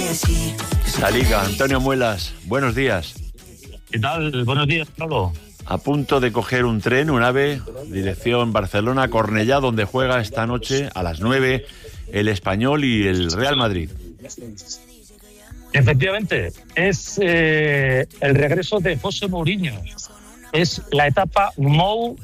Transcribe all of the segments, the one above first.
La Liga, Antonio Muelas, buenos días. ¿Qué tal? Buenos días, Pablo. A punto de coger un tren, un AVE, dirección Barcelona-Cornellá, donde juega esta noche a las 9 el Español y el Real Madrid. Efectivamente, es el regreso de José Mourinho. Es la etapa Mou,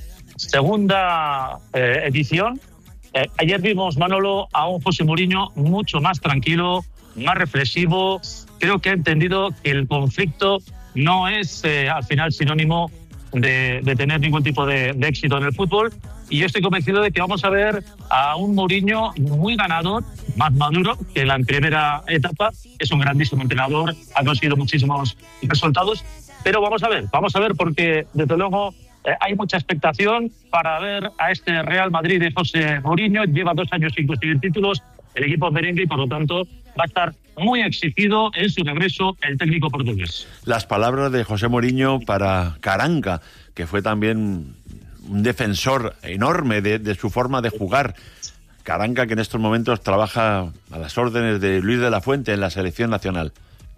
segunda edición. Ayer vimos, Manolo, a un José Mourinho mucho más tranquilo, más reflexivo. Creo que ha entendido que el conflicto no es al final sinónimo de tener ningún tipo de éxito en el fútbol. Y yo estoy convencido de que vamos a ver a un Mourinho muy ganador, más maduro que en la primera etapa. Es un grandísimo entrenador, ha conseguido muchísimos resultados. Pero vamos a ver porque desde luego hay mucha expectación para ver a este Real Madrid de José Mourinho. Lleva 2 años sin conseguir títulos el equipo merengue y por lo tanto va a estar muy exigido en su regreso el técnico portugués. Las palabras de José Mourinho para Caranca, que fue también un defensor enorme de su forma de jugar. Caranca, que en estos momentos trabaja a las órdenes de Luis de la Fuente en la selección nacional.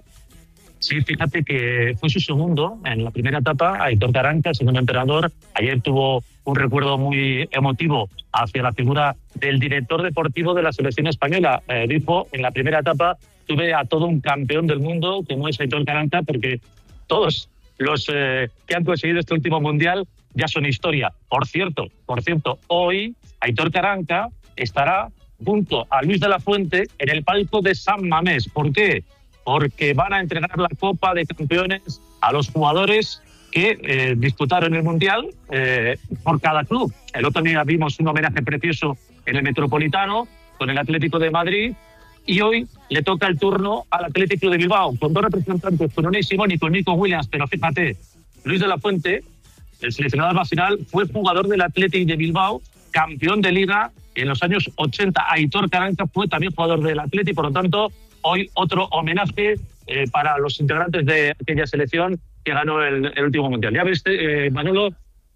Sí, fíjate que fue su segundo en la primera etapa, Aitor Caranca, el segundo entrenador. Ayer tuvo un recuerdo muy emotivo hacia la figura del director deportivo de la selección española. Dijo, en la primera etapa tuve a todo un campeón del mundo, como es Aitor Caranca, porque todos los que han conseguido este último mundial ya son historia. Por cierto, hoy Aitor Caranca estará junto a Luis de la Fuente en el palco de San Mamés. ¿Por qué? Porque van a entregar la Copa de Campeones a los jugadores que disputaron el Mundial por cada club. El otro día vimos un homenaje precioso en el Metropolitano con el Atlético de Madrid y hoy le toca el turno al Atlético de Bilbao con 2 representantes, con Unai Simón y con Nico Williams. Pero fíjate, Luis de la Fuente, el seleccionado nacional, fue jugador del Atlético de Bilbao, campeón de Liga en los años 80. Aitor Caranca fue también jugador del Atlético, por lo tanto, hoy otro homenaje para los integrantes de aquella selección que ganó el último Mundial. Ya ves, Manolo,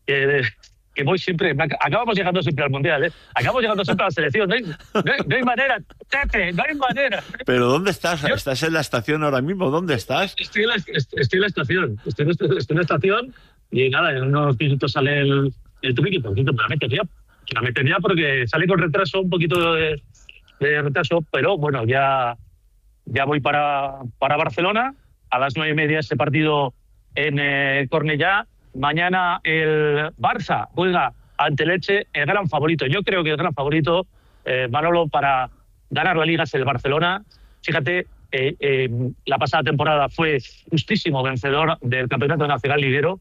que voy siempre... Acabamos llegando siempre al Mundial, ¿eh? Acabamos llegando siempre a la selección. No hay manera, Tete, no hay manera. ¿Pero dónde estás? ¿Estás en la estación ahora mismo? ¿Dónde estás? Estoy en la estación. Estoy en la estación y nada, en unos minutos sale el tuki, un poquito me la metería porque sale con retraso, un poquito de retraso, pero bueno, ya voy para Barcelona. A las 9:30 ese partido en Cornellá. Mañana el Barça juega ante el Elche, el gran favorito. Yo creo que el gran favorito, Manolo, para ganar la Liga es el Barcelona. Fíjate, la pasada temporada fue justísimo vencedor del Campeonato Nacional Liguero.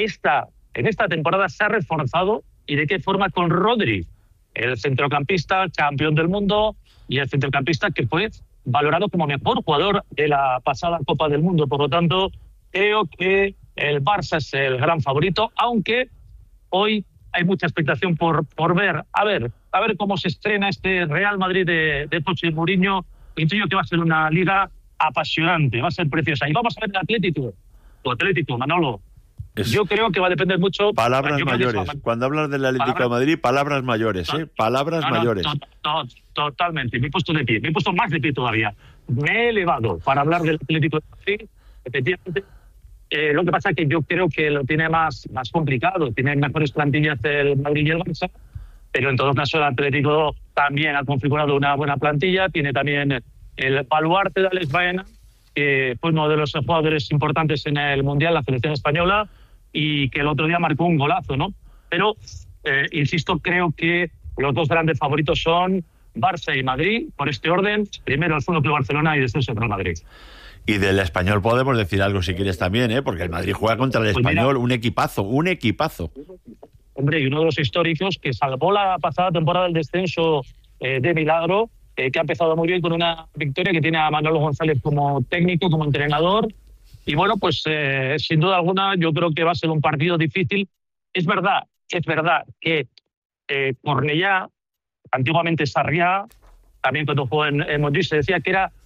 En esta temporada se ha reforzado, y de qué forma, con Rodri, el centrocampista campeón del mundo y el centrocampista que fue valorado como mejor jugador de la pasada Copa del Mundo. Por lo tanto, creo que el Barça es el gran favorito, aunque hoy hay mucha expectación por ver, a ver cómo se estrena este Real Madrid de José Mourinho. Intuyo que va a ser una liga apasionante, va a ser preciosa. Y vamos a ver el Atlético, Manolo. Yo creo que va a depender mucho... Palabras mayores. Cuando hablas del Atlético de Madrid, palabras mayores, ¿eh? Palabras mayores. Totalmente. Me he puesto de pie. Me he puesto más de pie todavía. Me he elevado para hablar del Atlético de Madrid. Efectivamente. Lo que pasa es que yo creo que lo tiene más complicado. Tiene mejores plantillas el Madrid y el Barça. Pero en todo caso el Atlético también ha configurado una buena plantilla. Tiene también el baluarte de Alex Baena, que fue uno de los jugadores importantes en el Mundial, la selección española, y que el otro día marcó un golazo, ¿no? Pero, insisto, creo que los 2 grandes favoritos son Barça y Madrid, por este orden. Primero el Fútbol Club Barcelona y después el Real Madrid. Y del Español podemos decir algo si quieres también, ¿eh? Porque el Madrid juega contra el Español, un equipazo. Hombre, y uno de los históricos que salvó la pasada temporada del descenso de milagro, que ha empezado muy bien con una victoria, que tiene a Manolo González como técnico, como entrenador. Y bueno, pues sin duda alguna yo creo que va a ser un partido difícil. Es verdad que Cornellá, antiguamente Sarriá, también cuando jugó en Montjuïc, se decía que era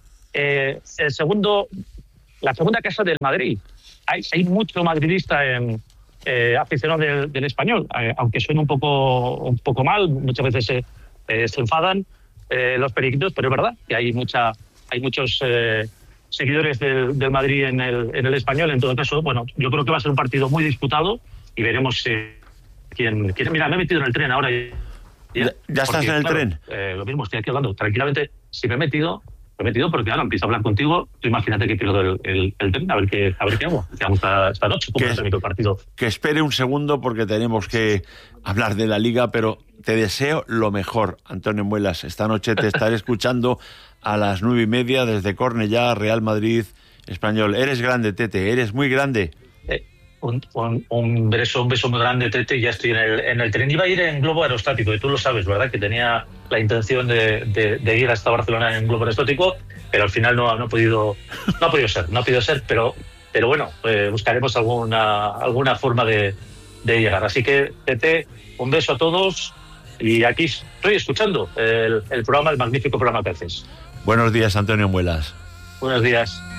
la segunda casa del Madrid. Hay mucho madridista aficionado del Español, aunque suene un poco mal, muchas veces se enfadan los periquitos, pero es verdad que hay muchos seguidores del Madrid en el Español. En todo caso, bueno, yo creo que va a ser un partido muy disputado y veremos quién. Mira, me he metido en el tren ahora. ¿Ya estás en el tren? Lo mismo, estoy aquí hablando tranquilamente. Si me he metido porque ahora empiezo a hablar contigo. Tú imagínate que pierdo el tren, a ver qué hago. Quedamos esta noche. ¿Cómo es el partido? Que espere un segundo porque tenemos que hablar de la Liga, pero te deseo lo mejor, Antonio Muelas. Esta noche te estaré escuchando a las 9:30 desde Cornellá, Real Madrid, Español. Eres grande, Tete, eres muy grande. Un beso muy grande, Tete. Ya estoy en el tren. Iba a ir en globo aerostático, y tú lo sabes, ¿verdad? Que tenía la intención de ir hasta Barcelona en globo aerostático, pero al final no ha podido ser. Pero bueno, buscaremos alguna forma de llegar. Así que, Tete, un beso a todos, y aquí estoy escuchando el magnífico programa que haces. Buenos días, Antonio Muelas. Buenos días.